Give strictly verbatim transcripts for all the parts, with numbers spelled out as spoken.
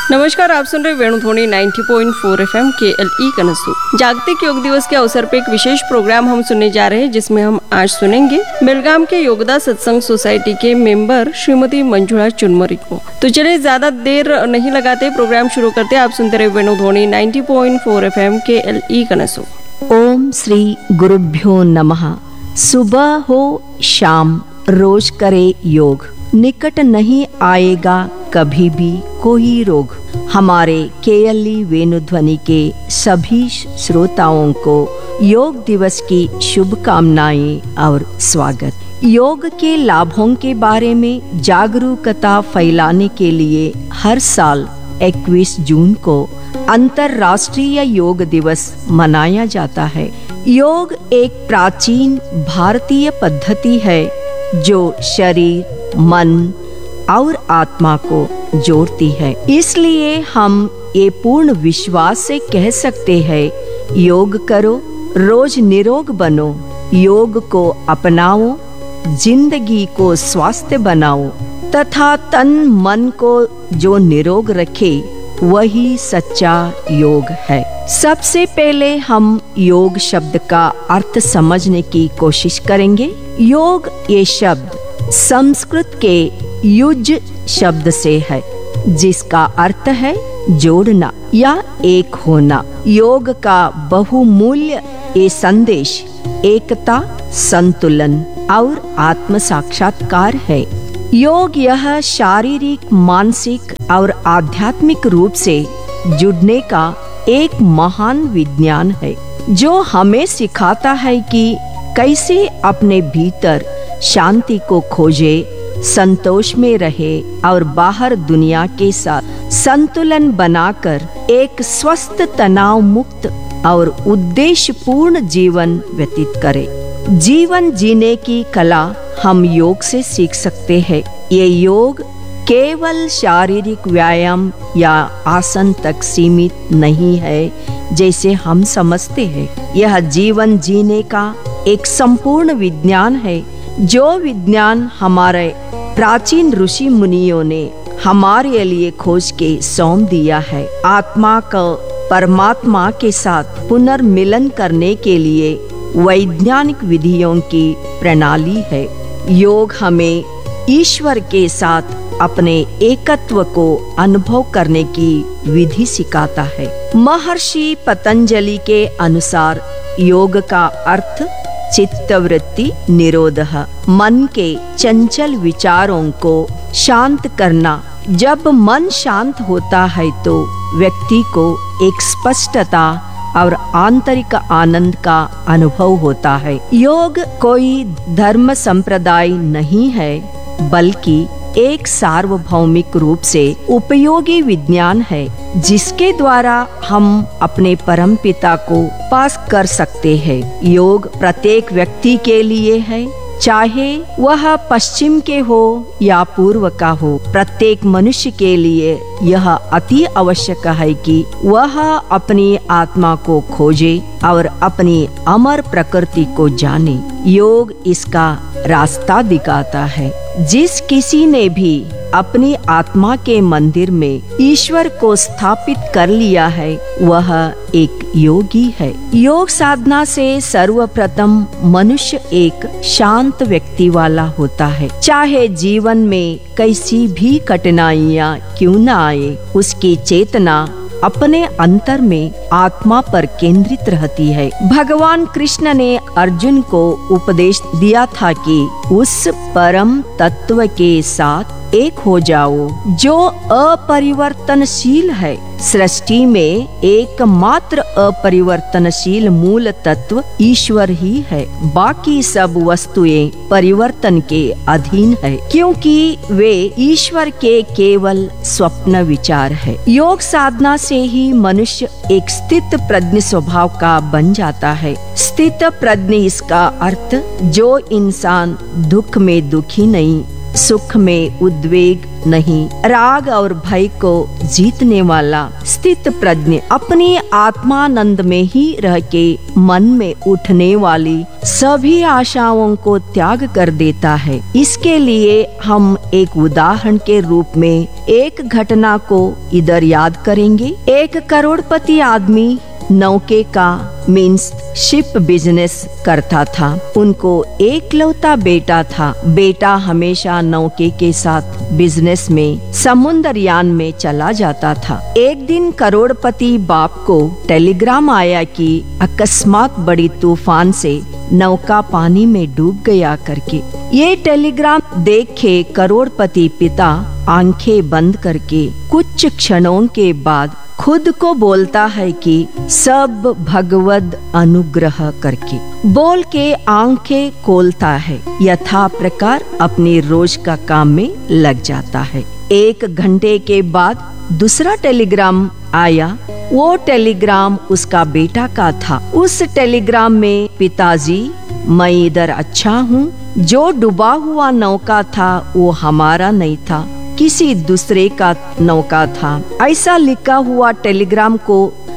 नमस्कार, आप सुन रहे वेणुध्वनि नब्बे पॉइंट चार एफएम के एल ई कनसू। जागतिक योग दिवस के अवसर पर एक विशेष प्रोग्राम हम सुनने जा रहे हैं, जिसमें हम आज सुनेंगे बेलगाम के योगदा सत्संग सोसाइटी के मेंबर श्रीमती मंजुला चुनमरी को। तो चलिए ज्यादा देर नहीं लगाते, प्रोग्राम शुरू करते। आप सुनते रहे वेणुध्वनि नब्बे पॉइंट चार एफएम के एल ई कनसू। ओम श्री गुरुभ्यो नमः। सुबह हो शाम रोज करे योग, निकट नहीं आएगा कभी भी कोई रोग। हमारे केएलई वेणुध्वनि के सभी श्रोताओं को योग दिवस की शुभकामनाएं और स्वागत। योग के लाभों के बारे में जागरूकता फैलाने के लिए हर साल इक्कीस जून को अंतर्राष्ट्रीय योग दिवस मनाया जाता है। योग एक प्राचीन भारतीय पद्धति है जो शरीर, मन और आत्मा को जोड़ती है। इसलिए हम ये पूर्ण विश्वास से कह सकते हैं, योग करो, रोज निरोग बनो। योग को अपनाओ, जिंदगी को स्वस्थ बनाओ तथा तन मन को जो निरोग रखे वही सच्चा योग है। सबसे पहले हम योग शब्द का अर्थ समझने की कोशिश करेंगे। योग ये शब्द संस्कृत के युज शब्द से है, जिसका अर्थ है जोड़ना या एक होना। योग का बहुमूल्य ये संदेश एकता, संतुलन और आत्म साक्षात्कार है। योग यह शारीरिक, मानसिक और आध्यात्मिक रूप से जुड़ने का एक महान विज्ञान है, जो हमें सिखाता है कि कैसे अपने भीतर शांति को खोजे, संतोष में रहे और बाहर दुनिया के साथ संतुलन बनाकर एक स्वस्थ, तनाव मुक्त और उद्देश्यपूर्ण जीवन व्यतीत करे। जीवन जीने की कला हम योग से सीख सकते हैं। ये योग केवल शारीरिक व्यायाम या आसन तक सीमित नहीं है जैसे हम समझते हैं। यह जीवन जीने का एक संपूर्ण विज्ञान है, जो विज्ञान हमारे प्राचीन ऋषि मुनियों ने हमारे लिए खोज के सौंप दिया है। आत्मा को परमात्मा के साथ पुनर्मिलन करने के लिए वैज्ञानिक विधियों की प्रणाली है। योग हमें ईश्वर के साथ अपने एकत्व को अनुभव करने की विधि सिखाता है। महर्षि पतंजलि के अनुसार योग का अर्थ चित्तवृत्ति निरोधः, मन के चंचल विचारों को शांत करना। जब मन शांत होता है तो व्यक्ति को एक स्पष्टता और आंतरिक आनंद का अनुभव होता है। योग कोई धर्म संप्रदाय नहीं है, बल्कि एक सार्वभौमिक रूप से उपयोगी विज्ञान है, जिसके द्वारा हम अपने परम पिता को पास कर सकते हैं। योग प्रत्येक व्यक्ति के लिए है, चाहे वह पश्चिम के हो या पूर्व का हो। प्रत्येक मनुष्य के लिए यह अति आवश्यक है कि वह अपनी आत्मा को खोजे और अपनी अमर प्रकृति को जाने। योग इसका रास्ता दिखाता है। जिस किसी ने भी अपनी आत्मा के मंदिर में ईश्वर को स्थापित कर लिया है, वह एक योगी है। योग साधना से सर्वप्रथम मनुष्य एक शांत व्यक्ति वाला होता है। चाहे जीवन में कैसी भी कठिनाइयाँ क्यों न आए, उसकी चेतना अपने अंतर में आत्मा पर केंद्रित रहती है। भगवान कृष्ण ने अर्जुन को उपदेश दिया था कि उस परम तत्व के साथ एक हो जाओ जो अपरिवर्तनशील है। सृष्टि में एकमात्र अपरिवर्तनशील मूल तत्व ईश्वर ही है। बाकी सब वस्तुएं परिवर्तन के अधीन है, क्योंकि वे ईश्वर के केवल स्वप्न विचार है। योग साधना से ही मनुष्य एक स्थित प्रज्ञ स्वभाव का बन जाता है। स्थित प्रज्ञ इसका अर्थ जो इंसान दुख में दुखी नहीं, सुख में उद्वेग नहीं, राग और भय को जीतने वाला स्थित प्रज्ञ अपनी आत्मानंद में ही रह के मन में उठने वाली सभी आशाओं को त्याग कर देता है। इसके लिए हम एक उदाहरण के रूप में एक घटना को इधर याद करेंगे। एक करोड़पति आदमी नौके का मीन्स शिप बिजनेस करता था। उनको एकलौता बेटा था। बेटा हमेशा नौके के साथ बिजनेस में समुद्रयान में चला जाता था। एक दिन करोड़पति बाप को टेलीग्राम आया कि अकस्मात बड़ी तूफान से नौका पानी में डूब गया करके। ये टेलीग्राम देखे करोड़पति पिता आंखें बंद करके कुछ क्षणों के बाद खुद को बोलता है कि सब भगवद अनुग्रह करके बोल के आंखें खोलता है। यथा प्रकार अपने रोज का काम में लग जाता है। एक घंटे के बाद दूसरा टेलीग्राम आया। वो टेलीग्राम उसका बेटा का था। उस टेलीग्राम में, पिताजी मैं इधर अच्छा हूँ, जो डूबा हुआ नौका था वो हमारा नहीं था, किसी दूसरे का नौका था, ऐसा लिखा हुआ टेलीग्राम को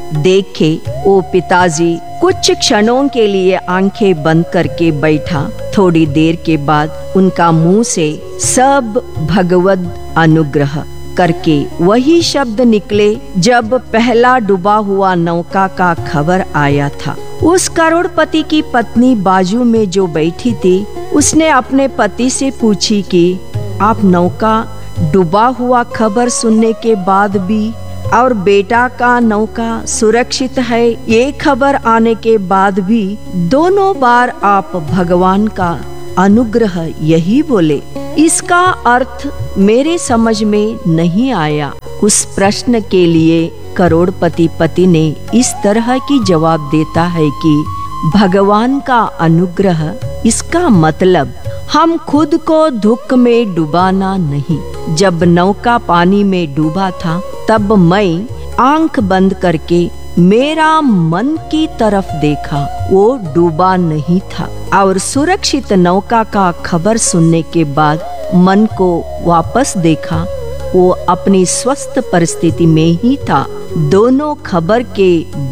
देखे वो पिताजी कुछ क्षणों के लिए आंखें बंद करके बैठा। थोड़ी देर के बाद उनका मुंह से सब भगवद अनुग्रह करके वही शब्द निकले जब पहला डूबा हुआ नौका का खबर आया था। उस करोड़पति की पत्नी बाजू में जो बैठी थी, उसने अपने पति से पूछी कि आप नौका डूबा हुआ खबर सुनने के बाद भी और बेटा का नौका सुरक्षित है ये खबर आने के बाद भी दोनों बार आप भगवान का अनुग्रह यही बोले, इसका अर्थ मेरे समझ में नहीं आया। उस प्रश्न के लिए करोड़पति पति ने इस तरह की जवाब देता है कि भगवान का अनुग्रह, इसका मतलब हम खुद को दुख में डुबाना नहीं। जब नौका पानी में डूबा था तब मैं आंख बंद करके मेरा मन की तरफ देखा, वो डूबा नहीं था। और सुरक्षित नौका का खबर सुनने के बाद मन को वापस देखा, वो अपनी स्वस्थ परिस्थिति में ही था। दोनों खबर के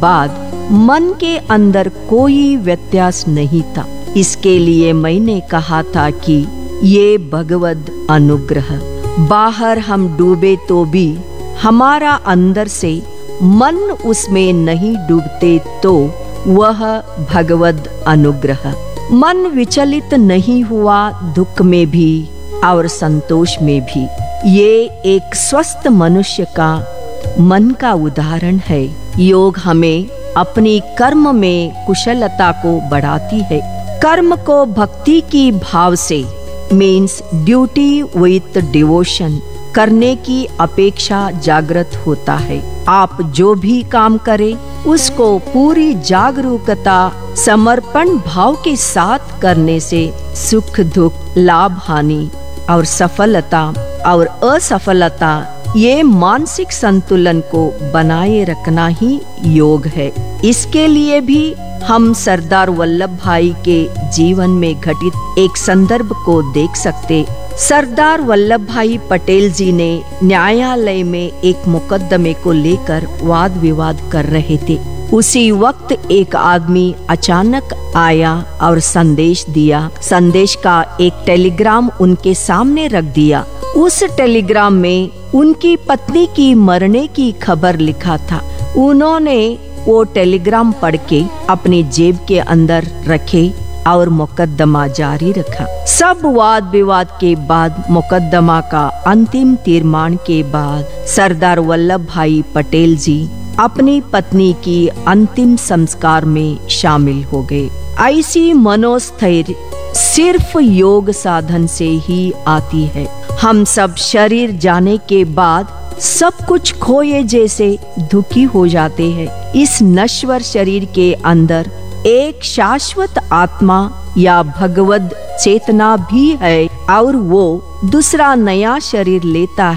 बाद मन के अंदर कोई व्यत्यास नहीं था। इसके लिए मैंने कहा था कि ये भगवद अनुग्रह, बाहर हम डूबे तो भी हमारा अंदर से मन उसमें नहीं डूबते तो वह भगवद अनुग्रह। मन विचलित नहीं हुआ दुख में भी और संतोष में भी। ये एक स्वस्थ मनुष्य का मन का उदाहरण है। योग हमें अपनी कर्म में कुशलता को बढ़ाती है। कर्म को भक्ति की भाव से मीन्स ड्यूटी विथ डिवोशन करने की अपेक्षा जागृत होता है। आप जो भी काम करें उसको पूरी जागरूकता समर्पण भाव के साथ करने से सुख दुख, लाभ हानि और सफलता और असफलता, ये मानसिक संतुलन को बनाए रखना ही योग है। इसके लिए भी हम सरदार वल्लभ भाई के जीवन में घटित एक संदर्भ को देख सकते। सरदार वल्लभ भाई पटेल जी ने न्यायालय में एक मुकदमे को लेकर वाद विवाद कर रहे थे। उसी वक्त एक आदमी अचानक आया और संदेश दिया। संदेश का एक टेलीग्राम उनके सामने रख दिया। उस टेलीग्राम में उनकी पत्नी की मरने की खबर लिखा था। उन्होंने वो टेलीग्राम पढ़ के अपनी जेब के अंदर रखे और मुकदमा जारी रखा। सब वाद विवाद के बाद मुकदमा का अंतिम तीर्मान के बाद सरदार वल्लभ भाई पटेल जी अपनी पत्नी की अंतिम संस्कार में शामिल हो गए। ऐसी मनोस्थैर्य सिर्फ योग साधन से ही आती है। हम सब शरीर जाने के बाद सब कुछ खोए जैसे दुखी हो जाते हैं। इस नश्वर शरीर के अंदर एक शाश्वत आत्मा या भगवद चेतना भी है और वो दूसरा नया शरीर लेता है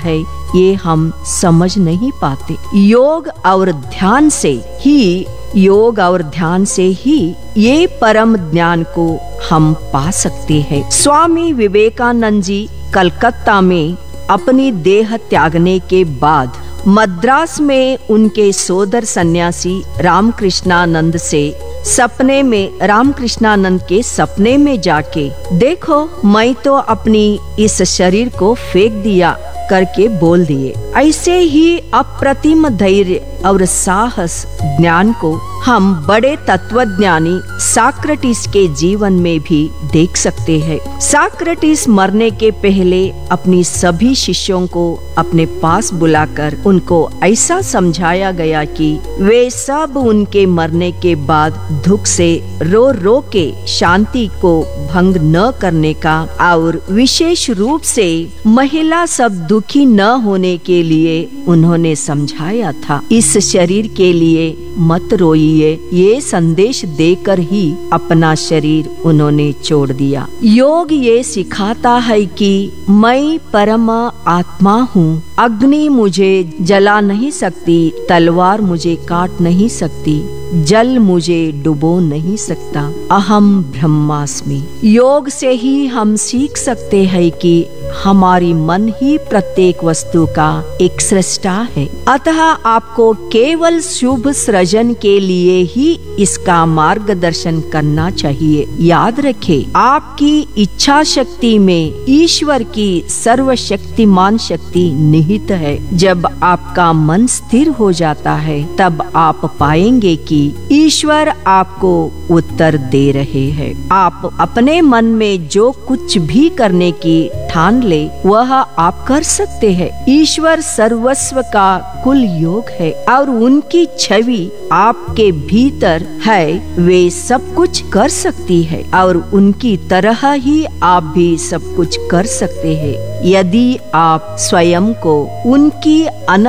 ये हम समझ नहीं पाते। योग और ध्यान से ही योग और ध्यान से ही ये परम ज्ञान को हम पा सकते हैं। स्वामी विवेकानंद जी कलकत्ता में अपनी देह त्यागने के बाद मद्रास में उनके सोदर सन्यासी रामकृष्णानंद से सपने में रामकृष्णानंद के सपने में जाके, देखो मैं तो अपनी इस शरीर को फेंक दिया करके बोल दिए। ऐसे ही अप्रतिम धैर्य और साहस ज्ञान को हम बड़े तत्वज्ञानी साक्रेटिस के जीवन में भी देख सकते हैं। साक्रेटिस मरने के पहले अपनी सभी शिष्यों को अपने पास बुलाकर उनको ऐसा समझाया गया कि वे सब उनके मरने के बाद दुख से रो रो के शांति को भंग न करने का और विशेष रूप से महिला सब दुखी न होने के लिए उन्होंने समझाया था। इस शरीर के लिए मत रोइए, ये संदेश देकर ही अपना शरीर उन्होंने छोड़ दिया। योग ये सिखाता है कि मैं परम आत्मा हूँ, अग्नि मुझे जला नहीं सकती, तलवार मुझे काट नहीं सकती, जल मुझे डुबो नहीं सकता, अहम ब्रह्मास्मि। योग से ही हम सीख सकते हैं कि हमारी मन ही प्रत्येक वस्तु का एक सृष्टा है, अतः आपको केवल शुभ सृजन के लिए ही इसका मार्गदर्शन करना चाहिए। याद रखें, आपकी इच्छा शक्ति में ईश्वर की सर्वशक्तिमान शक्ति निहित है। जब आपका मन स्थिर हो जाता है तब आप पाएंगे कि ईश्वर आपको उत्तर दे रहे हैं। आप अपने मन में जो कुछ भी करने की ठान ले वह आप कर सकते हैं। ईश्वर सर्वस्व का कुल योग है और उनकी छवि आपके भीतर है, वे सब कुछ कर सकती है और उनकी तरह ही आप भी सब कुछ कर सकते हैं यदि आप स्वयं को उनकी अन